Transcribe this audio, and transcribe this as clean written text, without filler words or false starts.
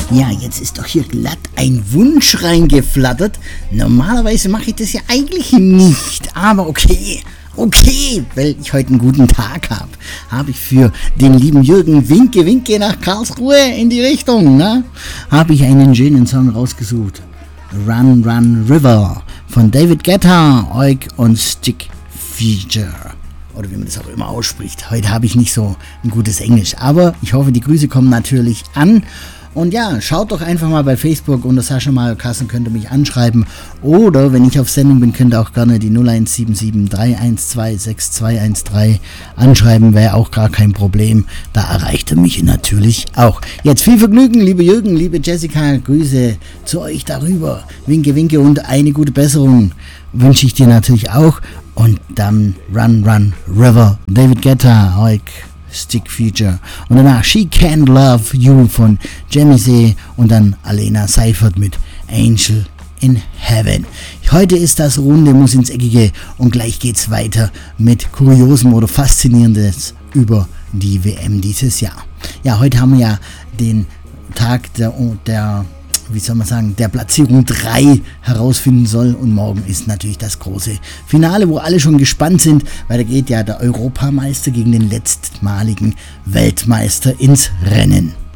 Ja, jetzt ist doch hier glatt ein Wunsch reingeflattert. Normalerweise mache ich das ja eigentlich nicht, aber okay, weil ich heute einen guten Tag habe ich für den lieben Jürgen Winke nach Karlsruhe in die Richtung, ne? Habe ich einen schönen Song rausgesucht. Run Run River von David Guetta, Oik und Stick Feature. Oder wie man das auch immer ausspricht. Heute habe ich nicht so ein gutes Englisch, aber ich hoffe, die Grüße kommen natürlich an. Und ja, schaut doch einfach mal bei Facebook unter Sascha Mario Kassen, könnt ihr mich anschreiben. Oder wenn ich auf Sendung bin, könnt ihr auch gerne die 0177 312 6213 anschreiben, wäre auch gar kein Problem. Da erreicht ihr mich natürlich auch. Jetzt viel Vergnügen, liebe Jürgen, liebe Jessica, Grüße zu euch darüber. Winke und eine gute Besserung wünsche ich dir natürlich auch. Und dann Run Run River, David Guetta, Oik, Stick Feature. Und danach She Can't Love You von Jamie und dann Alena Seifert mit Angel in Heaven. Heute ist das Runde muss ins Eckige und gleich geht's weiter mit Kuriosem oder Faszinierendes über die WM dieses Jahr. Ja, heute haben wir ja den Tag der Platzierung 3 herausfinden soll. Und morgen ist natürlich das große Finale, wo alle schon gespannt sind, weil da geht ja der Europameister gegen den letztmaligen Weltmeister ins Rennen.